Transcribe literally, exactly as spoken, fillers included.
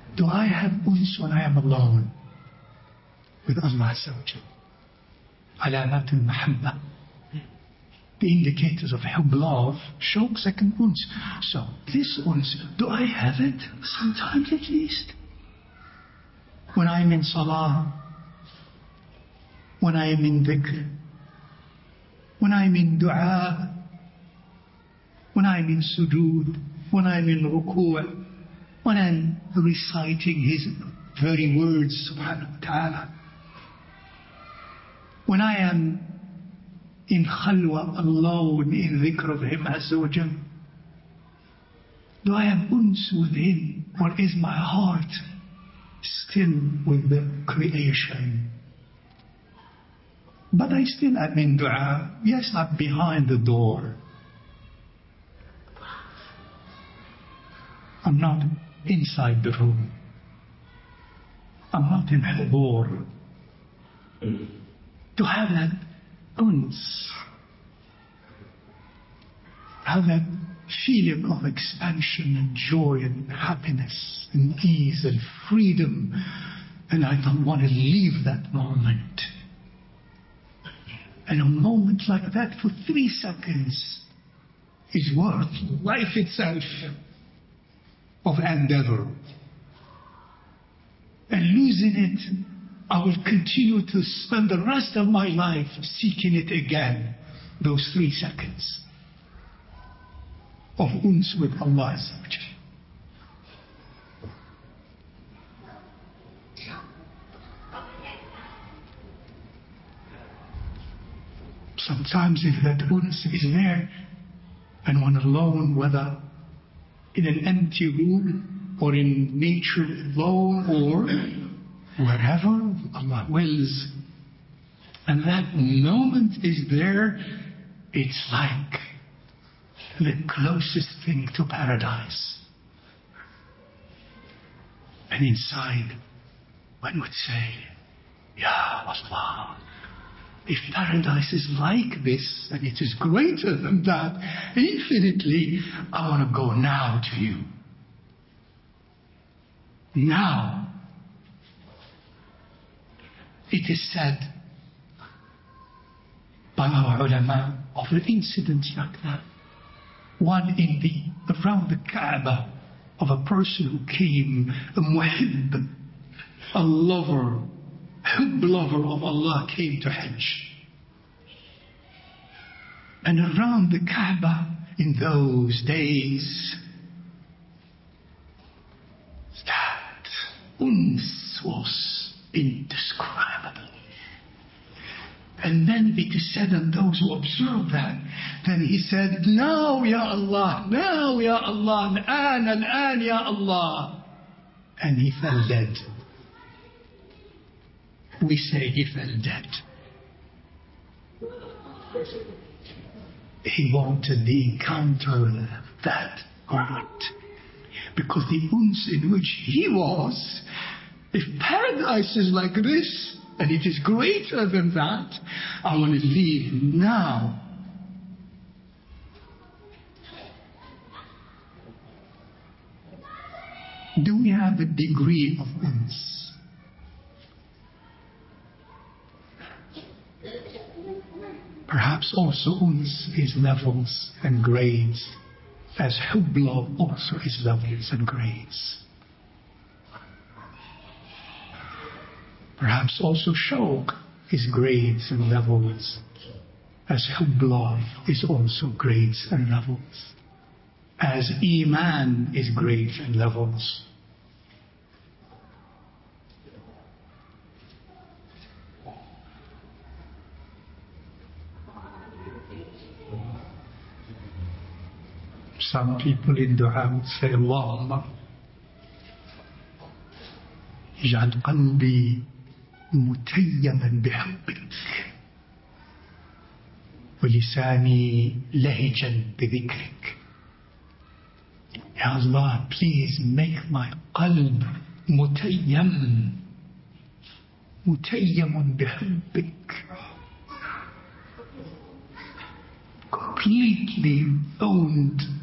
Do I have uns when I am alone with Allah Azza wa Jal? علامات المحبة. The indicators of hub, love, show second uns. So, this uns, do I have it? Sometimes at least. When I'm in salah, when I'm in dhikr, when I'm in dua, when I'm in sujood, when I'm in ruku', when I'm reciting His very words, subhanahu wa ta'ala, when I am in khalwa, alone, in dhikr of Him Azza wa Jal, do I have uns with Him, or is my heart still with the creation? But I still am in dua. Yes, I'm behind the door. I'm not inside the room. I'm not in hudur. To have that uns, have that feeling of expansion and joy and happiness and ease and freedom, and I don't want to leave that moment. And a moment like that for three seconds is worth life itself of endeavor. And losing it, I will continue to spend the rest of my life seeking it again, those three seconds of uns with Allah Azza wa Jal. Sometimes if that uns is there, and one alone, whether in an empty room or in nature alone or wherever Allah wills, and that moment is there, it's like the closest thing to paradise. And inside one would say, Ya Allah, if paradise is like this, and it is greater than that, infinitely, I want to go now to you. Now. It is said by our ulama of an incident like that. One in the, around the Kaaba, of a person who came, a muhib, a lover, hub lover of Allah, came to Hajj. And around the Kaaba in those days, that uns was indescribable. And then it is said, and those who observed that, then he said, now Ya Allah, now Ya Allah, al-an, al-an Ya Allah. And he fell dead. We say he fell dead. He wanted the encounter that moment. Because the uns in which he was, if paradise is like this, and it is greater than that, I want to leave now. Do we have a degree of uns? Perhaps also uns is levels and grades, as hub love also is levels and grades. Perhaps also shawq is grades and levels, as hub love is also grades and levels, as iman is grades and levels. Some people in dua would say, Allahumma ij'al qalbi متيما بحبك ولساني لهجا بذكرك. Ya Allah, please make my qalb متيم متيم بحبك, completely owned